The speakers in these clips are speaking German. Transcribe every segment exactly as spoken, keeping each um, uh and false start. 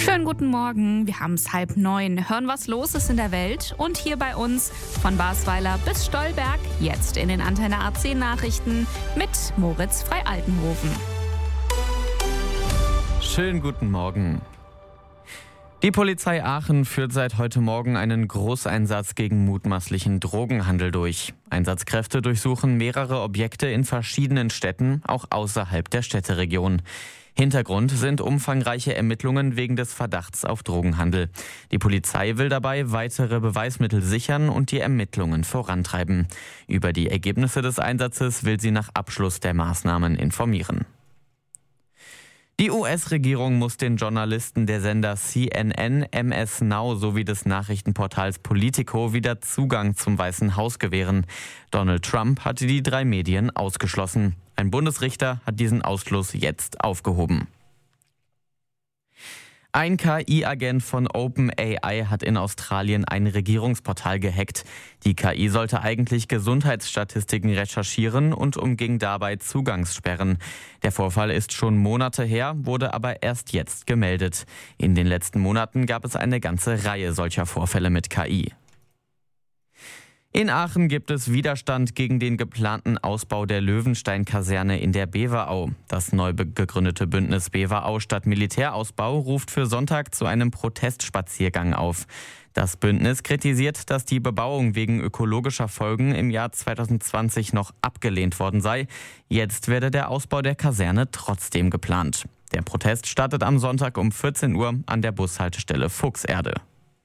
Schönen guten Morgen, wir haben es halb neun. Hören, was los ist in der Welt und hier bei uns von Basweiler bis Stolberg. Jetzt in den Antenne A C Nachrichten mit Moritz Frei-Altenhofen. Schönen guten Morgen. Die Polizei Aachen führt seit heute Morgen einen Großeinsatz gegen mutmaßlichen Drogenhandel durch. Einsatzkräfte durchsuchen mehrere Objekte in verschiedenen Städten, auch außerhalb der Städteregion. Hintergrund sind umfangreiche Ermittlungen wegen des Verdachts auf Drogenhandel. Die Polizei will dabei weitere Beweismittel sichern und die Ermittlungen vorantreiben. Über die Ergebnisse des Einsatzes will sie nach Abschluss der Maßnahmen informieren. Die U S-Regierung muss den Journalisten der Sender C N N, M S Now sowie des Nachrichtenportals Politico wieder Zugang zum Weißen Haus gewähren. Donald Trump hatte die drei Medien ausgeschlossen. Ein Bundesrichter hat diesen Ausschluss jetzt aufgehoben. Ein K I-Agent von OpenAI hat in Australien ein Regierungsportal gehackt. Die K I sollte eigentlich Gesundheitsstatistiken recherchieren und umging dabei Zugangssperren. Der Vorfall ist schon Monate her, wurde aber erst jetzt gemeldet. In den letzten Monaten gab es eine ganze Reihe solcher Vorfälle mit K I. In Aachen gibt es Widerstand gegen den geplanten Ausbau der Löwenstein-Kaserne in der Beverau. Das neu gegründete Bündnis Beverau statt Militärausbau ruft für Sonntag zu einem Protestspaziergang auf. Das Bündnis kritisiert, dass die Bebauung wegen ökologischer Folgen im Jahr zweitausendzwanzig noch abgelehnt worden sei. Jetzt werde der Ausbau der Kaserne trotzdem geplant. Der Protest startet am Sonntag um vierzehn Uhr an der Bushaltestelle Fuchserde.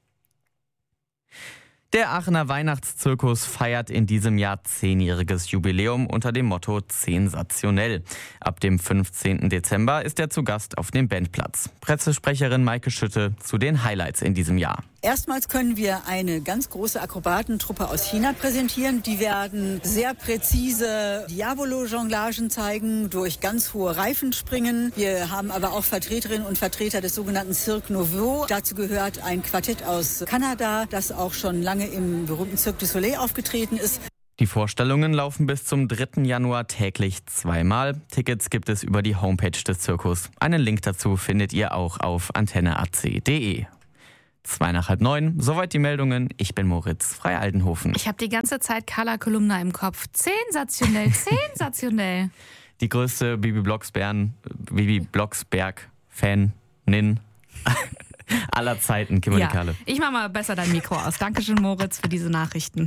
Der Aachener Weihnachtszirkus feiert in diesem Jahr zehnjähriges Jubiläum unter dem Motto Sensationell. Ab dem fünfzehnten Dezember ist er zu Gast auf dem Bandplatz. Pressesprecherin Maike Schütte zu den Highlights in diesem Jahr. Erstmals können wir eine ganz große Akrobatentruppe aus China präsentieren. Die werden sehr präzise Diavolo-Jonglagen zeigen, durch ganz hohe Reifen springen. Wir haben aber auch Vertreterinnen und Vertreter des sogenannten Cirque Nouveau. Dazu gehört ein Quartett aus Kanada, das auch schon lange im berühmten Cirque du Soleil aufgetreten ist. Die Vorstellungen laufen bis zum dritten Januar täglich zweimal. Tickets gibt es über die Homepage des Zirkus. Einen Link dazu findet ihr auch auf antenne a c punkt d e. Zwei nach halb neun, soweit die Meldungen. Ich bin Moritz Frei-Altenhofen. Ich habe die ganze Zeit Carla Kolumna im Kopf. Sensationell, sensationell. Die größte Bibi Blocksberg, Bibi Blocksberg-Fanin aller Zeiten, Kimberly Ja, Kahle. ich mache mal besser dein Mikro aus. Dankeschön, Moritz, für diese Nachrichten.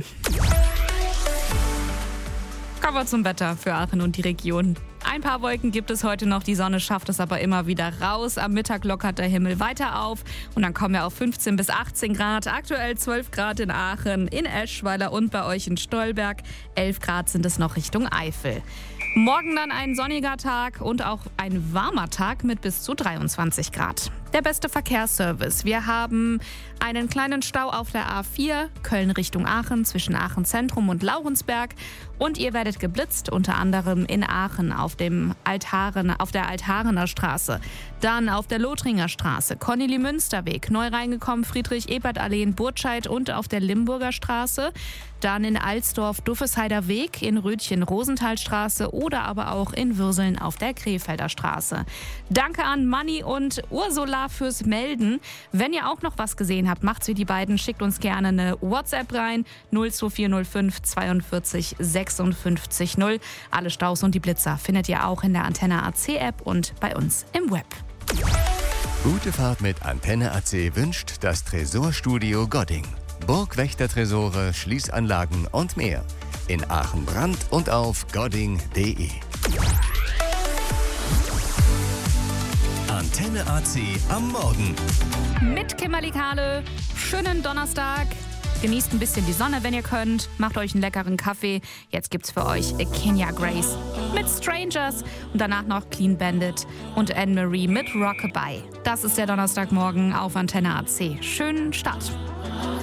Kommen wir zum Wetter für Aachen und die Region. Ein paar Wolken gibt es heute noch, die Sonne schafft es aber immer wieder raus. Am Mittag lockert der Himmel weiter auf und dann kommen wir auf fünfzehn bis achtzehn Grad. Aktuell zwölf Grad in Aachen, in Eschweiler und bei euch in Stolberg. elf Grad sind es noch Richtung Eifel. Morgen dann ein sonniger Tag und auch ein warmer Tag mit bis zu dreiundzwanzig Grad. Der beste Verkehrsservice. Wir haben einen kleinen Stau auf der A vier, Köln Richtung Aachen, zwischen Aachen Zentrum und Laurensberg. Und ihr werdet geblitzt, unter anderem in Aachen auf, dem Altaren, auf der Altharener Straße. Dann auf der Lothringer Straße, Cornelie-Münster-Weg, neu reingekommen, Friedrich-Ebert-Allee in Burtscheid und auf der Limburger Straße. Dann in Alsdorf, Duffesheider Weg, in Rötchen, Rosenthalstraße oder aber auch in Würseln auf der Krefelder Straße. Danke an Manni und Ursula fürs Melden. Wenn ihr auch noch was gesehen habt, macht's wie die beiden. Schickt uns gerne eine WhatsApp rein. null zwei vier null fünf zweiundvierzig sechsundfünfzig null. Alle Staus und die Blitzer findet ihr auch in der Antenne A C App und bei uns im Web. Gute Fahrt mit Antenne A C wünscht das Tresorstudio Godding. Burgwächter-Tresore, Schließanlagen und mehr. In Aachen Brand und auf godding punkt d e. Antenne A C am Morgen. Mit Kimberly Kahle. Schönen Donnerstag. Genießt ein bisschen die Sonne, wenn ihr könnt. Macht euch einen leckeren Kaffee. Jetzt gibt's für euch Kenya Grace mit Strangers und danach noch Clean Bandit und Anne-Marie mit Rockabye. Das ist der Donnerstagmorgen auf Antenne A C. Schönen Start.